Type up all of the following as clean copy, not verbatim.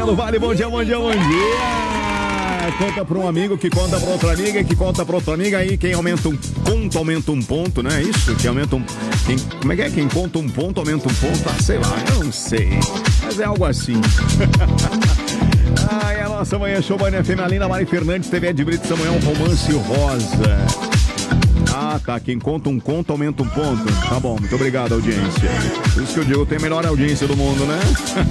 Rainha do Vale, bom dia, bom dia, bom dia. Conta pra um amigo que conta pra outra amiga, que conta pra outra amiga. Aí quem aumenta um ponto, aumenta um ponto, não é isso? Quem aumenta um... como é que é? Quem conta um ponto, aumenta um ponto. Ah, sei lá, eu não sei. Mas é algo assim. Ai, a nossa manhã show, Band FM, Alina Mari Fernandes, TV de Brito Samuel, Romance Rosa. Ah, tá. Quem conta um conto, aumenta um ponto. Tá bom, muito obrigado, audiência. Por isso que eu digo, tem a melhor audiência do mundo, né?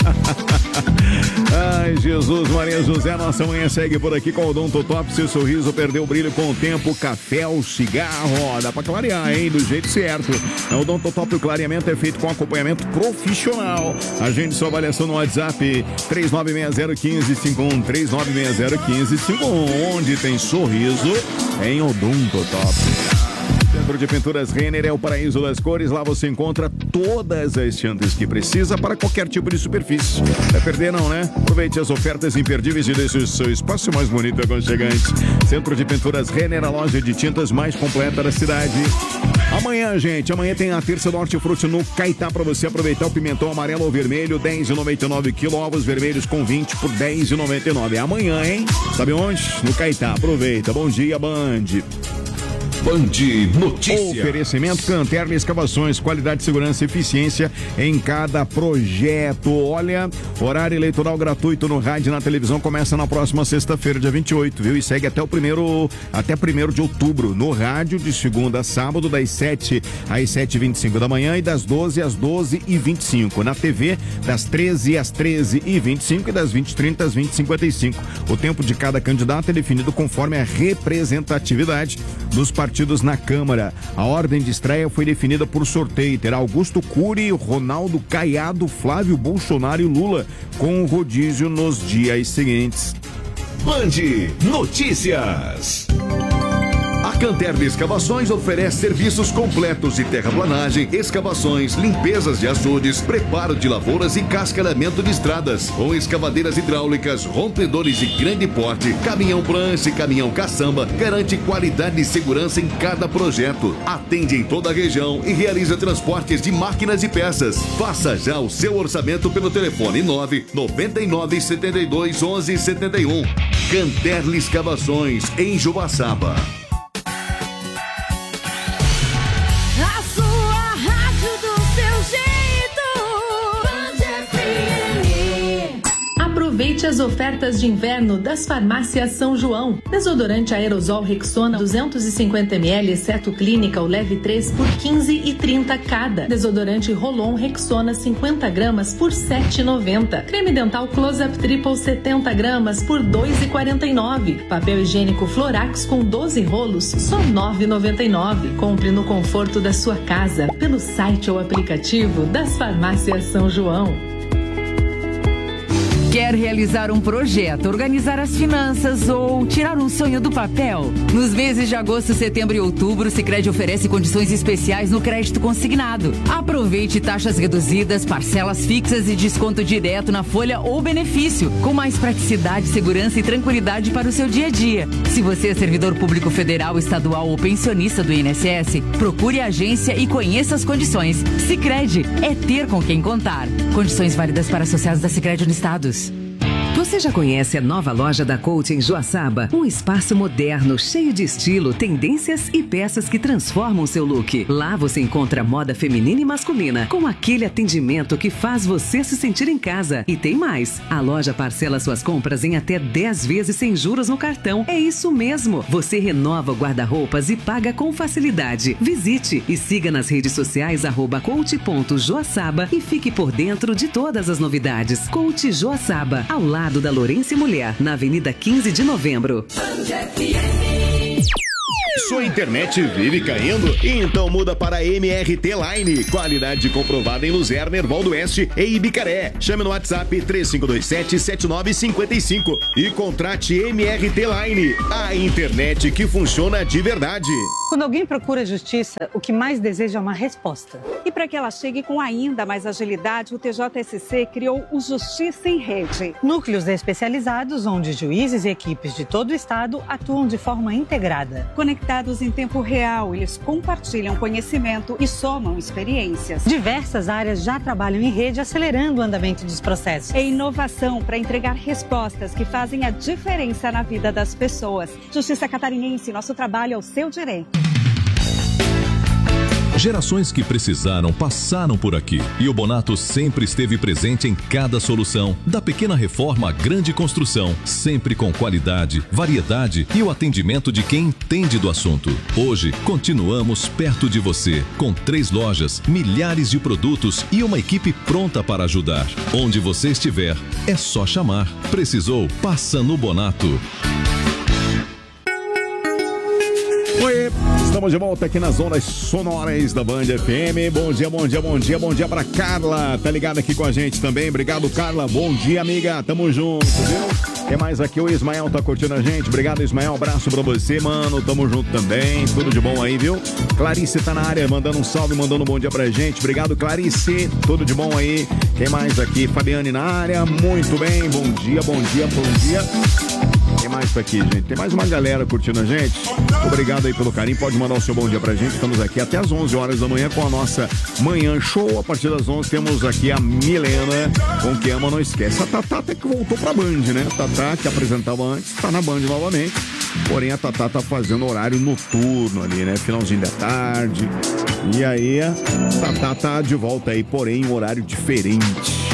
Ai, Jesus, Maria José, nossa manhã segue por aqui com o Odontotop. Seu sorriso perdeu o brilho com o tempo. Café ou cigarro, ó, dá pra clarear, hein? Do jeito certo. O Odontotop, o clareamento é feito com acompanhamento profissional. Agende sua avaliação no WhatsApp 39601551, 39601551. Onde tem sorriso, tem Odontotop. Centro de Pinturas Renner é o paraíso das cores. Lá você encontra todas as tintas que precisa para qualquer tipo de superfície. Não vai perder não, né? Aproveite as ofertas imperdíveis e deixe o seu espaço mais bonito e aconchegante. Centro de Pinturas Renner, a loja de tintas mais completa da cidade. Amanhã, gente, amanhã tem a Terça do Hortifruti no Caetá para você aproveitar o pimentão amarelo ou vermelho, R$10,99 quilo, ovos vermelhos com 20 por R$10,99. Amanhã, hein? Sabe onde? No Caetá. Aproveita. Bom dia, Band. Band Notícias. Oferecimento Canterli Escavações, qualidade, segurança e eficiência em cada projeto. Olha, horário eleitoral gratuito no rádio e na televisão começa na próxima sexta-feira, dia 28, viu? E segue até 1º de outubro. No rádio, de segunda a sábado, das 7 às 7h25 da manhã e das 12 às 12h25. Na TV, das 13 às 13h25 e das 20h30 às 20h55. O tempo de cada candidato é definido conforme a representatividade dos partidos na Câmara. A ordem de estreia foi definida por sorteio. Terá Augusto Cury, Ronaldo Caiado, Flávio Bolsonaro e Lula, com rodízio nos dias seguintes. Band Notícias. A Canterli Escavações oferece serviços completos de terraplanagem, escavações, limpezas de açudes, preparo de lavouras e cascalhamento de estradas, com escavadeiras hidráulicas, rompedores de grande porte, caminhão prancha e caminhão caçamba, garante qualidade e segurança em cada projeto. Atende em toda a região e realiza transportes de máquinas e peças. Faça já o seu orçamento pelo telefone 999721171. Canterli Escavações, em Joaçaba. Aproveite as ofertas de inverno das farmácias São João. Desodorante aerosol Rexona 250ml, exceto clínica, o leve 3 por R$15,30 cada. Desodorante Rolon Rexona 50 gramas por R$7,90. Creme dental Close-Up Triple 70 gramas por R$2,49. Papel higiênico Florax com 12 rolos, só R$9,99. Compre no conforto da sua casa, pelo site ou aplicativo das farmácias São João. Quer realizar um projeto, organizar as finanças ou tirar um sonho do papel? Nos meses de agosto, setembro e outubro, o Sicredi oferece condições especiais no crédito consignado. Aproveite taxas reduzidas, parcelas fixas e desconto direto na folha ou benefício, com mais praticidade, segurança e tranquilidade para o seu dia a dia. Se você é servidor público federal, estadual ou pensionista do INSS, procure a agência e conheça as condições. Sicredi é ter com quem contar. Condições válidas para associados da Sicredi Unistados. Você já conhece a nova loja da Coach em Joaçaba? Um espaço moderno, cheio de estilo, tendências e peças que transformam seu look. Lá você encontra moda feminina e masculina, com aquele atendimento que faz você se sentir em casa. E tem mais, a loja parcela suas compras em até 10 vezes sem juros no cartão. É isso mesmo, você renova o guarda-roupas e paga com facilidade. Visite e siga nas redes sociais @coach.joaçaba e fique por dentro de todas as novidades. Coach Joaçaba, ao lado da Lourenço Mulher, na Avenida 15 de Novembro. Sua internet vive caindo? Então muda para a MRT Line. Qualidade comprovada em Luzerna, Erval do Oeste e Ibicaré. Chame no WhatsApp 3527-7955 e contrate MRT Line. A internet que funciona de verdade. Quando alguém procura justiça, o que mais deseja é uma resposta. E para que ela chegue com ainda mais agilidade, o TJSC criou o Justiça em Rede. Núcleos especializados onde juízes e equipes de todo o estado atuam de forma integrada. Conectados em tempo real, eles compartilham conhecimento e somam experiências. Diversas áreas já trabalham em rede, acelerando o andamento dos processos. É inovação para entregar respostas que fazem a diferença na vida das pessoas. Justiça Catarinense, nosso trabalho é o seu direito. Gerações que precisaram passaram por aqui e o Bonato sempre esteve presente em cada solução, da pequena reforma à grande construção, sempre com qualidade, variedade e o atendimento de quem entende do assunto. Hoje, continuamos perto de você, com 3 lojas, milhares de produtos e uma equipe pronta para ajudar. Onde você estiver, é só chamar. Precisou? Passa no Bonato. Oi, estamos de volta aqui nas ondas sonoras da Band FM. Bom dia, bom dia, bom dia, bom dia pra Carla. Tá ligada aqui com a gente também. Obrigado, Carla. Bom dia, amiga. Tamo junto, viu? Quem mais aqui? O Ismael tá curtindo a gente. Obrigado, Ismael. Abraço pra você, mano. Tamo junto também. Tudo de bom aí, viu? Clarice tá na área, mandando um salve, mandando um bom dia pra gente. Obrigado, Clarice. Tudo de bom aí. Quem mais aqui? Fabiane na área. Muito bem. Bom dia, bom dia, bom dia. Tem mais aqui, gente. Tem mais uma galera curtindo a gente. Obrigado aí pelo carinho. Pode mandar o seu bom dia pra gente. Estamos aqui até as 11 horas da manhã com a nossa Manhã Show. A partir das 11 temos aqui a Milena, com Quem Ama Não Esquece. A Tatá até que voltou pra Band, né? A Tatá, que apresentava antes, tá na Band novamente. Porém, a Tatá tá fazendo horário noturno ali, né? Finalzinho da tarde. E aí, a Tatá tá de volta aí, porém, um horário diferente.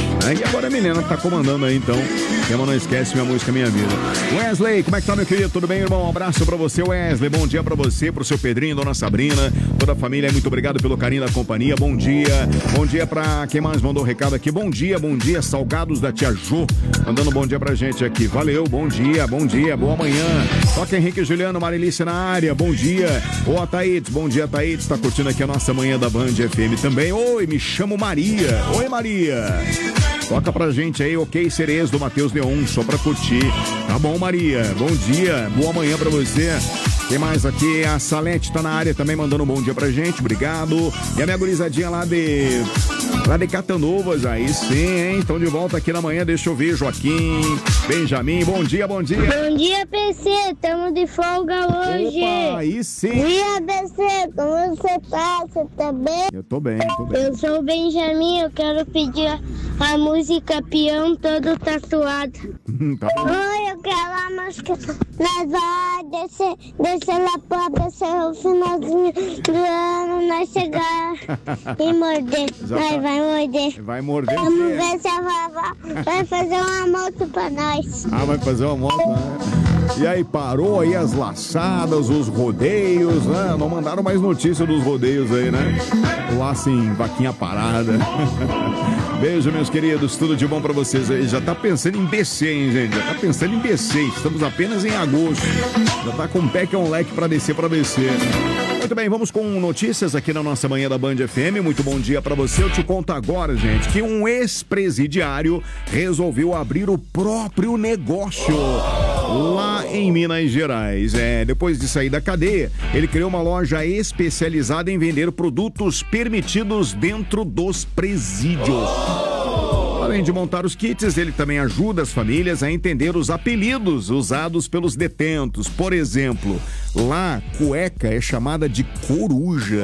E agora a Milena tá comandando aí, então. Quem Ama Não Esquece, Minha Música, Minha Vida. Wesley, como é que tá, meu querido? Tudo bem, irmão? Um abraço pra você, Wesley. Bom dia pra você, pro seu Pedrinho, dona Sabrina, toda a família. Muito obrigado pelo carinho da companhia. Bom dia. Bom dia pra quem mais mandou o recado aqui. Bom dia, Salgados da Tia Jô. Mandando um bom dia pra gente aqui. Valeu, bom dia, boa manhã. Toca Henrique e Juliano, Marilice na área. Bom dia. Ô, Thaídes, bom dia, Thaídes. Tá curtindo aqui a nossa manhã da Band FM também. Oi, me chamo Maria. Oi, Maria. Toca pra gente aí, Ok Cerezo do Matheus Leon, só pra curtir. Tá bom, Maria? Bom dia, boa manhã pra você. Quem mais aqui? A Salete tá na área também, mandando um bom dia pra gente, obrigado. E a minha gurizadinha lá de Catanovas, aí sim, hein? Estão de volta aqui na manhã, deixa eu ver, Joaquim, Benjamin, bom dia. Bom dia, PC, estamos de folga hoje. Opa, aí sim. Bom dia, PC, como você tá? Você tá bem? Eu tô bem. Eu sou o Benjamin, eu quero pedir a música Peão Todo Tatuado. Tá bom. Oi, eu quero a música. Nós vai descer lá pra descer o finalzinho do ano, nós chegar e morder. Nós vai morder. Vai morder. Vamos ver se a vovó vai fazer uma moto pra nós. Ah, vai fazer uma moto, né? E aí, parou aí as laçadas, os rodeios, né? Não mandaram mais notícia dos rodeios aí, né? Lá assim, vaquinha parada. Beijo, meus queridos, tudo de bom pra vocês aí. Já tá pensando em BC, hein, gente? Já tá pensando em BC. Estamos apenas em agosto. Já tá com o pé que é um leque pra descer pra BC. Muito bem, vamos com notícias aqui na nossa manhã da Band FM. Muito bom dia pra você. Eu te conto agora, gente, que um ex-presidiário resolveu abrir o próprio negócio lá em Minas Gerais. Depois de sair da cadeia, ele criou uma loja especializada em vender produtos permitidos dentro dos presídios. Além de montar os kits, ele também ajuda as famílias a entender os apelidos usados pelos detentos. Por exemplo, lá, cueca é chamada de coruja.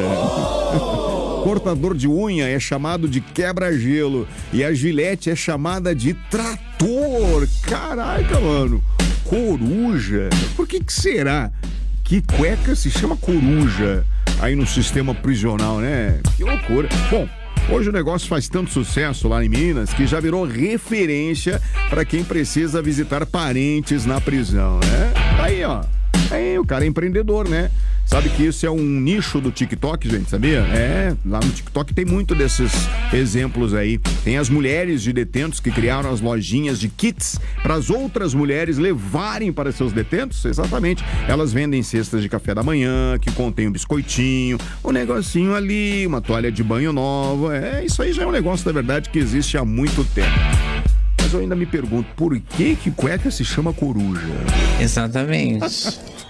Cortador de unha é chamado de quebra-gelo. E a gilete é chamada de trator. Caraca, mano. Coruja? Por que será que cueca se chama coruja aí no sistema prisional, né? Que loucura. Bom, hoje o negócio faz tanto sucesso lá em Minas que já virou referência para quem precisa visitar parentes na prisão, né? Aí, ó. Aí o cara é empreendedor, né? Sabe que isso é um nicho do TikTok, gente, sabia? Lá no TikTok tem muito desses exemplos aí. Tem as mulheres de detentos que criaram as lojinhas de kits para as outras mulheres levarem para seus detentos. Exatamente. Elas vendem cestas de café da manhã, que contém um biscoitinho, um negocinho ali, uma toalha de banho nova. Isso aí já é um negócio, na verdade, que existe há muito tempo. Mas eu ainda me pergunto, por que cueca se chama coruja? Exatamente.